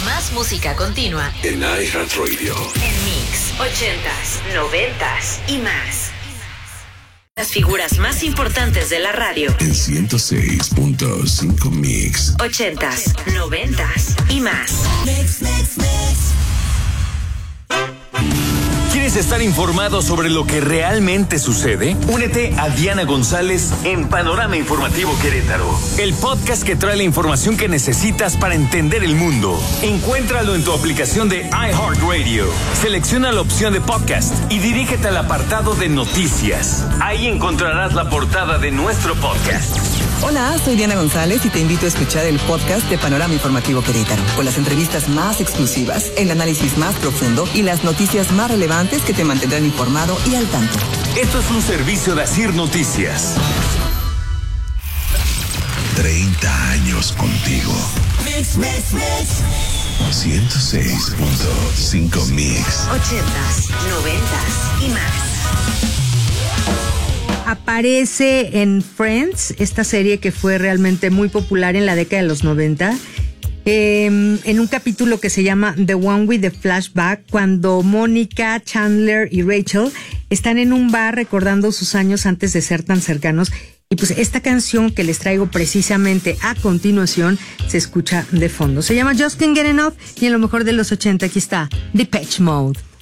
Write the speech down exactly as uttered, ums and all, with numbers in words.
Más música continua en iHeartRadio. En Mix, ochentas, noventas y más. Las figuras más importantes de la radio. En ciento seis punto cinco Mix. Ochentas, noventas y más. Mix, mix, mix. ¿Quieres estar informado sobre lo que realmente sucede? Únete a Diana González en Panorama Informativo Querétaro, el podcast que trae la información que necesitas para entender el mundo. Encuéntralo en tu aplicación de iHeartRadio. Selecciona la opción de podcast y dirígete al apartado de noticias. Ahí encontrarás la portada de nuestro podcast. Hola, soy Diana González y te invito a escuchar el podcast de Panorama Informativo Querétaro, con las entrevistas más exclusivas, el análisis más profundo y las noticias más relevantes que te mantendrán informado y al tanto. Esto es un servicio de Asir Noticias. treinta años contigo. Mix, mix, mix. ciento seis punto cinco Mix. Ochentas, noventas y más. Aparece en Friends, esta serie que fue realmente muy popular en la década de los noventa, eh, en un capítulo que se llama The One with the Flashback, cuando Mónica, Chandler y Rachel están en un bar recordando sus años antes de ser tan cercanos. Y pues esta canción que les traigo precisamente a continuación se escucha de fondo. Se llama Just Can't Get Enough y en lo mejor de los ochenta aquí está Depeche Mode.